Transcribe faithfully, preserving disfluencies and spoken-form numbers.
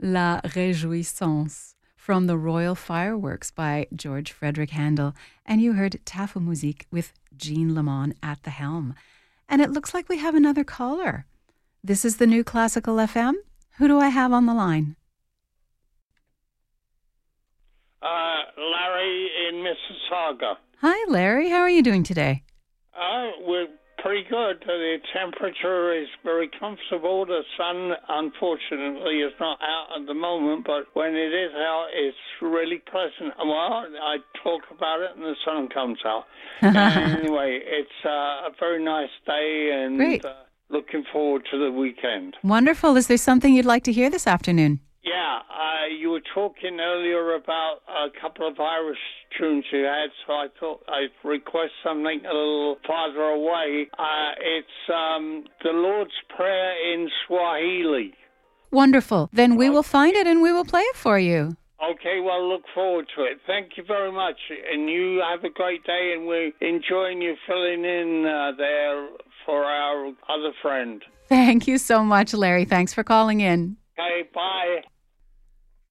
La Réjouissance from the Royal Fireworks by George Frederick Handel. And you heard Tafelmusik with Jean Lamont at the helm. And it looks like we have another caller. This is the New Classical F M. Who do I have on the line? Uh, Larry in Mississauga. Hi, Larry. How are you doing today? Uh, we're pretty good. The temperature is very comfortable. The sun, unfortunately, is not out at the moment, but when it is out, it's really pleasant. Well, I talk about it and the sun comes out. Anyway, it's uh, a very nice day and Great. Uh, looking forward to the weekend. Wonderful. Is there something you'd like to hear this afternoon? Yeah, uh, you were talking earlier about a couple of Irish tunes you had, so I thought I'd request something a little farther away. Uh, it's um, the Lord's Prayer in Swahili. Wonderful. Then we will find it and we will play it for you. Okay, well, look forward to it. Thank you very much. And you have a great day, and we're enjoying you filling in uh, there for our other friend. Thank you so much, Larry. Thanks for calling in. Okay, bye.